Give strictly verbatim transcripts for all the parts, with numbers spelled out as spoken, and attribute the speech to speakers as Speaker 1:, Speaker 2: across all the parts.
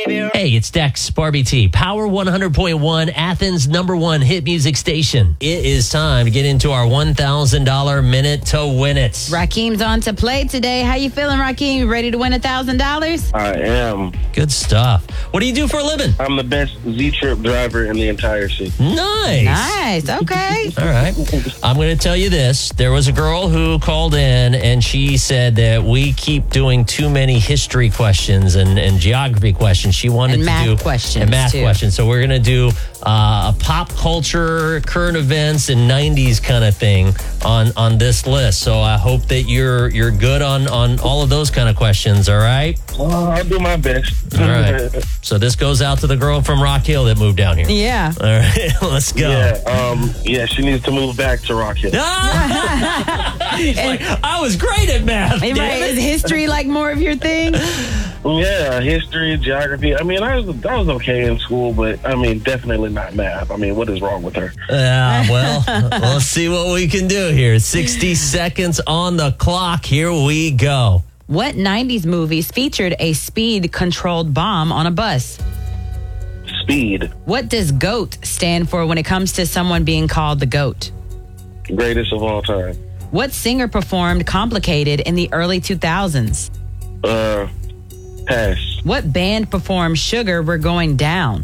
Speaker 1: Hey, it's Dex, Barbie T, Power one hundred point one, Athens' number one hit music station. It is time to get into our one thousand dollars minute to win it.
Speaker 2: Rakeem's on to play today. How you feeling, Rakeem? You ready to win one thousand dollars?
Speaker 3: I am.
Speaker 1: Good stuff. What do you do for a living?
Speaker 3: I'm the best Z-Trip driver in the entire city.
Speaker 1: Nice.
Speaker 2: Nice. Okay.
Speaker 1: All right. I'm going to tell you this. There was a girl who called in, and she said that we keep doing too many history questions and, and geography questions. She wanted
Speaker 2: And
Speaker 1: to
Speaker 2: math
Speaker 1: do
Speaker 2: questions,
Speaker 1: and math
Speaker 2: too.
Speaker 1: questions. So we're going to do uh, a pop culture, current events, and nineties kind of thing on on this list. So I hope that you're you're good on on all of those kind of questions. All right.
Speaker 3: Well, I'll do my best.
Speaker 1: All right. So this goes out to the girl from Rock Hill that moved down here.
Speaker 2: Yeah.
Speaker 1: All right. Let's go.
Speaker 3: Yeah, um, yeah, she needs to move back to Rock Hill.
Speaker 1: He's like, I was great at math.
Speaker 2: Hey,
Speaker 1: damn
Speaker 2: right.
Speaker 1: it.
Speaker 2: Is history like more of your thing?
Speaker 3: Yeah, history, geography. I mean, I was I was okay in school, but I mean, definitely not math. I mean, what is wrong with her?
Speaker 1: Uh, well, let's see what we can do here. sixty seconds on the clock. Here we go.
Speaker 2: What nineties movies featured a speed-controlled bomb on a bus?
Speaker 3: Speed,
Speaker 2: What does GOAT stand for when it comes to someone being called the GOAT?
Speaker 3: greatest of all time.
Speaker 2: What singer performed Complicated in the early two thousands?
Speaker 3: Uh, pass.
Speaker 2: What band performed Sugar We're Going Down?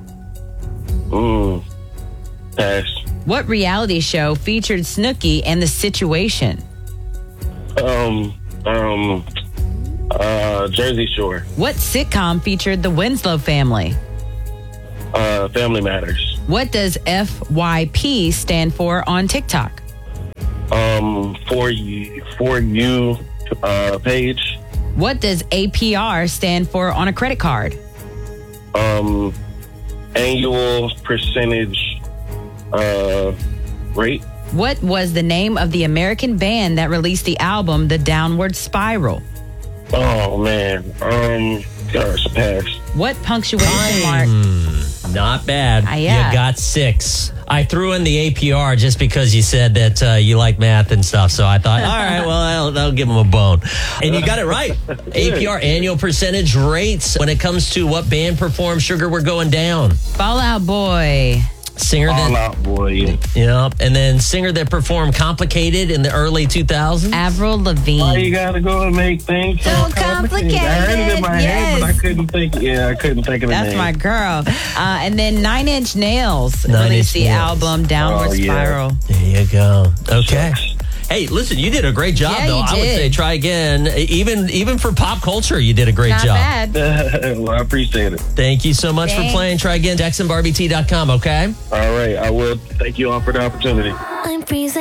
Speaker 3: Mm, pass.
Speaker 2: What reality show featured Snooki and The Situation?
Speaker 3: Um, um, uh, Jersey Shore.
Speaker 2: What sitcom featured the Winslow family?
Speaker 3: Uh, Family Matters.
Speaker 2: What does F Y P stand for on TikTok?
Speaker 3: Um, for you, for you, uh, page.
Speaker 2: What does A P R stand for on a credit card?
Speaker 3: Um, annual percentage, uh, rate.
Speaker 2: What was the name of the American band that released the album The Downward Spiral?
Speaker 3: Oh man. Um, gosh, pass.
Speaker 2: What punctuation mark?
Speaker 1: Not bad.
Speaker 2: Ah, yeah.
Speaker 1: You got six. I threw in the A P R just because you said that uh, you like math and stuff. So I thought, all right, well, I'll, I'll give him a bone. And you got it right. A P R, annual percentage rates. When it comes to what band performed Sugar We're Going Down.
Speaker 2: Fall Out Boy.
Speaker 1: Singer
Speaker 3: All
Speaker 1: that,
Speaker 3: out, boy.
Speaker 1: yeah, and then singer that performed Complicated in the early two thousands.
Speaker 2: Avril
Speaker 3: Why
Speaker 2: Lavigne.
Speaker 3: you gotta go and make things so,
Speaker 2: So complicated,
Speaker 3: I heard it in my head, but I
Speaker 2: yes.
Speaker 3: couldn't think. Yeah, I couldn't think of the
Speaker 2: That's
Speaker 3: name.
Speaker 2: my girl. Uh, and then Nine Inch Nails
Speaker 1: Nine
Speaker 2: released
Speaker 1: Inch
Speaker 2: the
Speaker 1: Nails.
Speaker 2: album Downward
Speaker 3: Oh, yeah.
Speaker 2: Spiral.
Speaker 1: There you go. Okay.
Speaker 3: Shucks.
Speaker 1: Hey, listen, you did a great job,
Speaker 2: Yeah,
Speaker 1: though.
Speaker 2: you
Speaker 1: I would
Speaker 2: did.
Speaker 1: say try again. Even even for pop culture, you did a great
Speaker 2: Not
Speaker 1: job.
Speaker 2: bad.
Speaker 3: Well, I appreciate it.
Speaker 1: Thank you so much
Speaker 2: Thanks.
Speaker 1: for playing. Try again, Dex and Barbie T dot com, okay?
Speaker 3: All right, I will. Thank you all for the opportunity.
Speaker 4: I'm freezing.